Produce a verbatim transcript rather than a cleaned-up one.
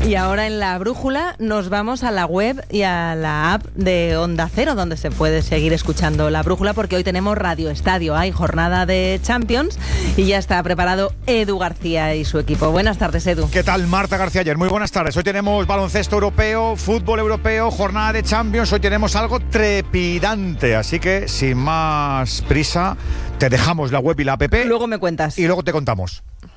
Y ahora en la brújula nos vamos a la web y a la app de Onda Cero, donde se puede seguir escuchando la brújula, porque hoy tenemos Radio Estadio, hay jornada de Champions y ya está preparado Edu García y su equipo. Buenas tardes, Edu. ¿Qué tal, Marta García Ayer? Muy buenas tardes. Hoy tenemos baloncesto europeo, fútbol europeo, jornada de Champions. Hoy tenemos algo trepidante, así que sin más prisa te dejamos la web y la app. Luego me cuentas. Y luego te contamos.